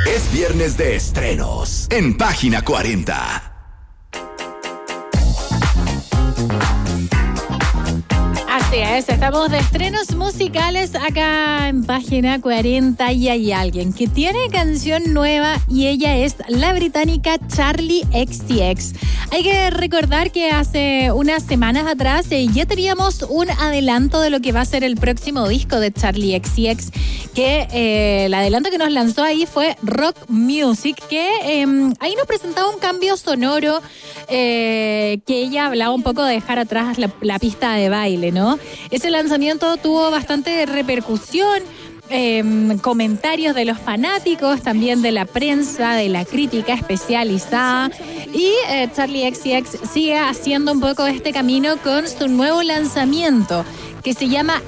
Es viernes de estrenos en Página 40. Así es, estamos de estrenos musicales acá en Página 40 y hay alguien que tiene canción nueva y ella es la británica Charli XCX. Hay que recordar que hace unas semanas atrás ya teníamos un adelanto de lo que va a ser el próximo disco de Charli XCX, que el adelanto que nos lanzó ahí fue Rock Music, que ahí nos presentaba un cambio sonoro, que ella hablaba un poco de dejar atrás la pista de baile, ¿no? Ese lanzamiento tuvo bastante repercusión, comentarios de los fanáticos, también de la prensa, de la crítica especializada, y Charli XCX sigue haciendo un poco este camino con su nuevo lanzamiento que se llama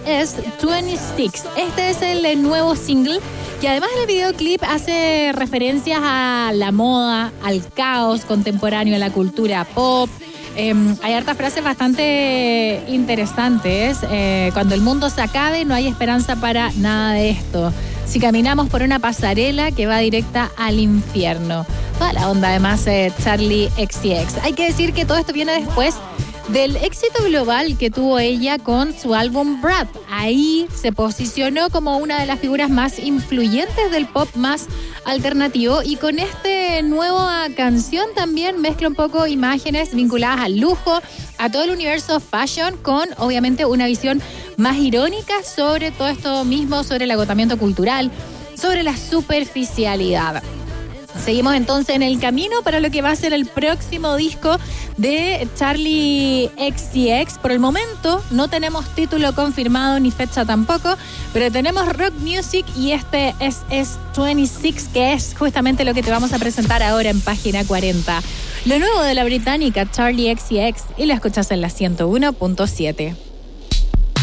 SS26. Este es el nuevo single que además del videoclip hace referencias a la moda, al caos contemporáneo, a la cultura pop. Hay hartas frases bastante interesantes. Cuando el mundo se acabe, no hay esperanza para nada de esto. Si caminamos por una pasarela que va directa al infierno. Toda la onda, además, Charli XCX. Hay que decir que todo esto viene después del éxito global que tuvo ella con su álbum Brad. Ahí se posicionó como una de las figuras más influyentes del pop más alternativo, y con esta nueva canción también mezcla un poco imágenes vinculadas al lujo, a todo el universo fashion, con obviamente una visión más irónica sobre todo esto mismo, sobre el agotamiento cultural, sobre la superficialidad. Seguimos entonces en el camino para lo que va a ser el próximo disco de Charli XCX. Por el momento no tenemos título confirmado ni fecha tampoco, pero tenemos Rock Music y este es SS26, que es justamente lo que te vamos a presentar ahora en Página 40. Lo nuevo de la británica Charli XCX, y la escuchas en la 101.7.